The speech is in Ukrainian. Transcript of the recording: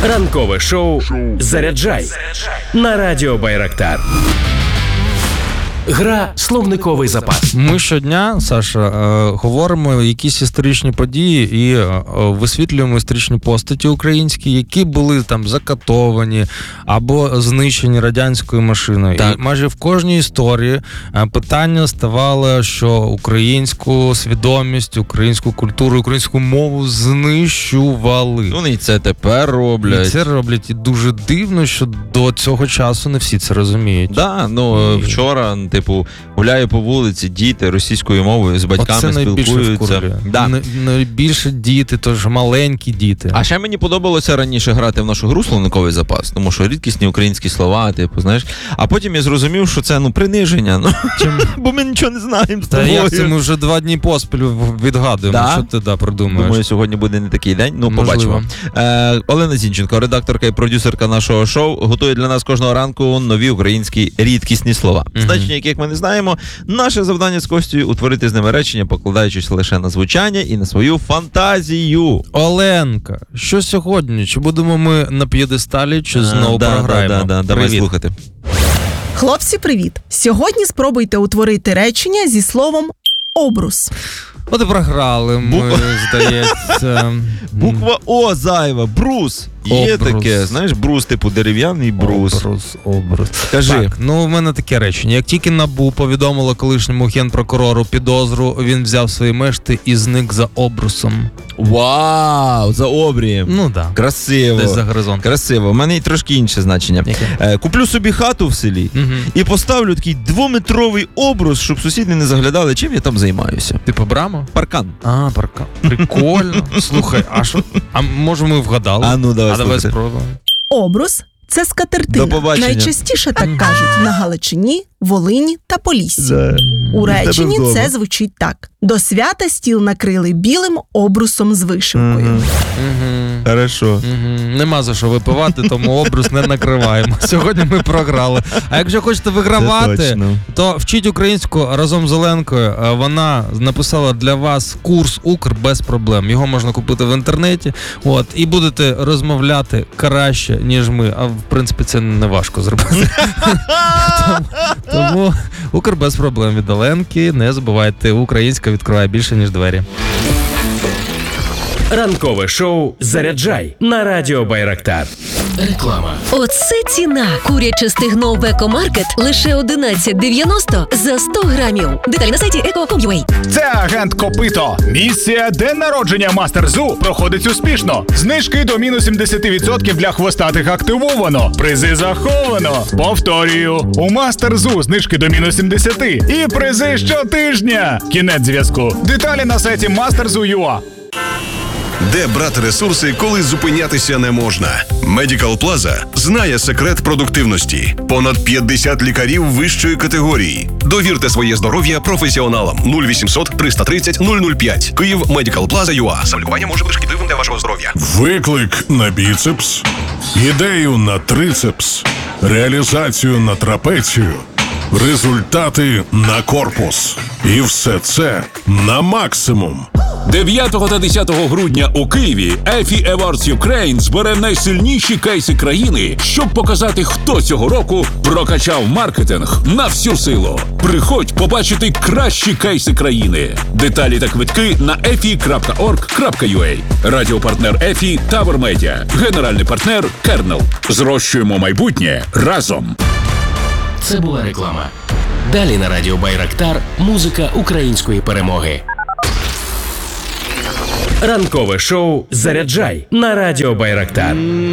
Ранкове шоу «Заряджай» на радіо Байрактар. Гра «Словниковий запас». Ми щодня, Саша, говоримо якісь історичні події і висвітлюємо історичні постаті українські, які були там закатовані або знищені радянською машиною. Так. І майже в кожній історії питання ставало, що українську свідомість, українську культуру, українську мову знищували. Вони і це тепер роблять. І це роблять. І дуже дивно, що до цього часу не всі це розуміють. Да, вчора, гуляю по вулиці, діти російською мовою з батьками спілкуються. Да. Найбільше діти, тож маленькі діти. А ще мені подобалося раніше грати в нашу гру «Словниковий запас», тому що рідкісні українські слова, знаєш. А потім я зрозумів, що це, приниження, бо ми нічого не знаємо з тобою. Та як це ми вже 2 дні поспіль відгадуємо, да? Що ти придумаєш? Думаю, сьогодні буде не такий день, побачимо. Олена Зінченко, редакторка і продюсерка нашого шоу, готує для нас кожного ранку нові українські рідкісні слова, значення яких ми не знаємо. Наше завдання з Костею — утворити з ними речення, покладаючись лише на звучання і на свою фантазію. Оленка, що сьогодні? Чи будемо ми на п'єдесталі, чи знову програємо? Давай слухати. Хлопці, привіт! Сьогодні спробуйте утворити речення зі словом «обрус». От і програли ми, здається. Буква О зайва. Брус. Є таке, знаєш, брус, типу дерев'яний брус. Обрус. Кажи. Так, в мене таке речення. Як тільки НАБУ повідомило колишньому генпрокурору підозру, він взяв свої мешти і зник за обрусом. Вау, за обрієм. Да. Красиво. Десь за горизонт. Красиво. У мене і трошки інше значення. Куплю собі хату в селі і поставлю такий 2-метровий обрус, щоб сусіди не заглядали, чим я там займаюся. Типу брама? Паркан. Паркан. Прикольно. Слухай, а може ми вгадали? Давай спробуємо. Обрус – це скатертина. До побачення. Найчастіше так кажуть на Галичині, Волині та Поліссі. У реченні це звучить так. До свята стіл накрили білим обрусом з вишивкою. Хорошо. Нема за що випивати, тому обрус не накриваємо. Сьогодні ми програли. А якщо хочете вигравати, то вчіть українську разом з Оленкою. Вона написала для вас курс «Укр» без проблем. Його можна купити в інтернеті. І будете розмовляти краще, ніж ми. А в принципі це не важко зробити. Тому «Укр» без проблем від Оленки. Не забувайте, українська відкриває більше, ніж двері. Ранкове шоу «Заряджай» на радіо Байрактар. Реклама. Оце ціна. Куряче стегно в Екомаркет лише $11.90 за 100 грамів. Деталі на сайті eco.com.ua. Це агент Копито. Місія «День народження Мастер Зу» проходить успішно. Знижки до мінус 70% для хвостатих активовано. Призи заховано. Повторюю. У Мастер Зу знижки до мінус 70%. І призи щотижня. Кінець зв'язку. Деталі на сайті masterzu.ua. Де брати ресурси, коли зупинятися не можна? Medical Plaza знає секрет продуктивності. Понад 50 лікарів вищої категорії. Довірте своє здоров'я професіоналам. 0800 330 005. Київ, Medical Plaza.ua. Самолікування може бути шкідливим для вашого здоров'я. Виклик на біцепс, ідею на трицепс, реалізацію на трапецію, результати на корпус. І все це на максимум. 9 та 10 грудня у Києві EFI Awards Ukraine збере найсильніші кейси країни, щоб показати, хто цього року прокачав маркетинг на всю силу. Приходь побачити кращі кейси країни. Деталі та квитки на efi.org.ua. Радіопартнер EFI Tower Media. Генеральний партнер Kernel. Зрощуємо майбутнє разом. Це була реклама. Далі на радіо Байрактар музика української перемоги. Ранкове шоу «Заряджай» на радіо Байрактар.